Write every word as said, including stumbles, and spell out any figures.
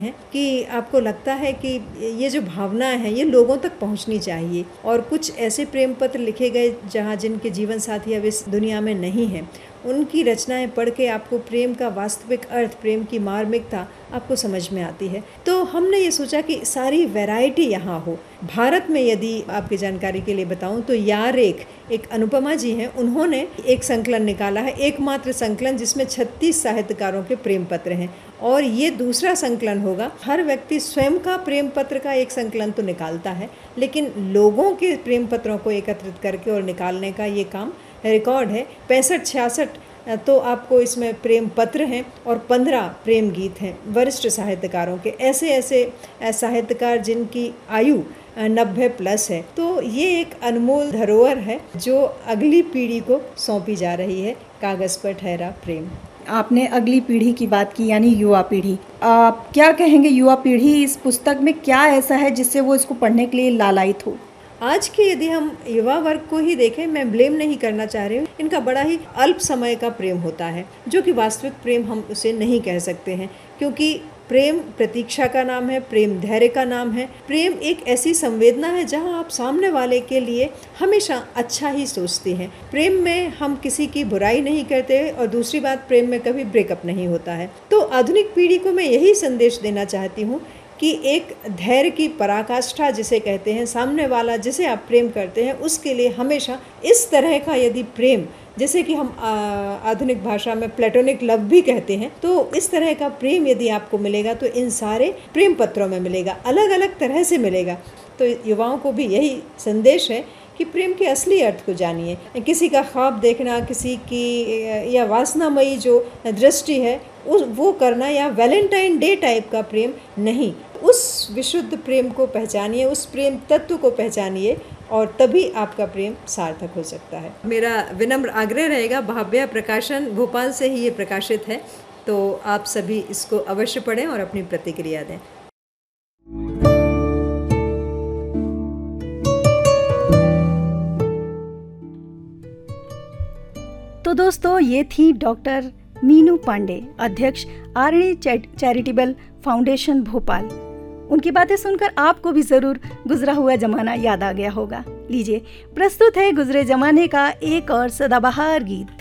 है कि आपको लगता है कि ये जो भावनाएं हैं ये लोगों तक पहुंचनी चाहिए, और कुछ ऐसे प्रेम पत्र लिखे गए जहां जिनके जीवन साथी अब इस दुनिया में नहीं हैं, उनकी रचनाएं पढ़ के आपको प्रेम का वास्तविक अर्थ, प्रेम की मार्मिकता आपको समझ में आती है। तो हमने ये सोचा कि सारी वैरायटी यहाँ हो। भारत में यदि आपकी जानकारी के लिए बताऊं तो यार एक एक अनुपमा जी हैं, उन्होंने एक संकलन निकाला है, एकमात्र संकलन जिसमें छत्तीस साहित्यकारों के प्रेम पत्र हैं, और ये दूसरा संकलन होगा। हर व्यक्ति स्वयं का प्रेम पत्र का एक संकलन तो निकालता है, लेकिन लोगों के प्रेम पत्रों को एकत्रित करके और निकालने का ये काम रिकॉर्ड है। पैंसठ छियासठ तो आपको इसमें प्रेम पत्र हैं और पंद्रह प्रेम गीत हैं वरिष्ठ साहित्यकारों के, ऐसे ऐसे साहित्यकार जिनकी आयु नब्बे प्लस है। तो ये एक अनमोल धरोहर है जो अगली पीढ़ी को सौंपी जा रही है। कागज़ पर ठहरा प्रेम। आपने अगली पीढ़ी की बात की, यानी युवा पीढ़ी। आप क्या कहेंगे, युवा पीढ़ी इस पुस्तक में क्या ऐसा है जिससे वो इसको पढ़ने के लिए लालायित हो? आज के यदि हम युवा वर्ग को ही देखें, मैं ब्लेम नहीं करना चाह रही हूँ, इनका बड़ा ही अल्प समय का प्रेम होता है, जो कि वास्तविक प्रेम हम उसे नहीं कह सकते हैं, क्योंकि प्रेम प्रतीक्षा का नाम है, प्रेम धैर्य का नाम है। प्रेम एक ऐसी संवेदना है जहाँ आप सामने वाले के लिए हमेशा अच्छा ही सोचते हैं। प्रेम में हम किसी की बुराई नहीं करते, और दूसरी बात, प्रेम में कभी ब्रेकअप नहीं होता है। तो आधुनिक पीढ़ी को मैं यही संदेश देना चाहती हूँ कि एक धैर्य की पराकाष्ठा जिसे कहते हैं, सामने वाला जिसे आप प्रेम करते हैं उसके लिए हमेशा इस तरह का यदि प्रेम, जैसे कि हम आधुनिक भाषा में प्लेटोनिक लव भी कहते हैं, तो इस तरह का प्रेम यदि आपको मिलेगा तो इन सारे प्रेम पत्रों में मिलेगा, अलग अलग तरह से मिलेगा। तो युवाओं को भी यही संदेश है कि प्रेम के असली अर्थ को जानिए। किसी का ख्वाब देखना, किसी की या वासनामयी जो दृष्टि है उस वो करना, या वैलेंटाइन डे टाइप का प्रेम नहीं, उस विशुद्ध प्रेम को पहचानिए, उस प्रेम तत्व को पहचानिए, और तभी आपका प्रेम सार्थक हो सकता है। मेरा विनम्र आग्रह रहेगा, भाव्या प्रकाशन भोपाल से ही ये प्रकाशित है, तो आप सभी इसको अवश्य पढ़ें और अपनी प्रतिक्रिया दें। तो दोस्तों, ये थी डॉक्टर मीनू पांडे, अध्यक्ष आरणी चैरिटेबल फाउंडेशन भोपाल। उनकी बातें सुनकर आपको भी ज़रूर गुजरा हुआ ज़माना याद आ गया होगा। लीजिए, प्रस्तुत है गुजरे ज़माने का एक और सदाबहार गीत।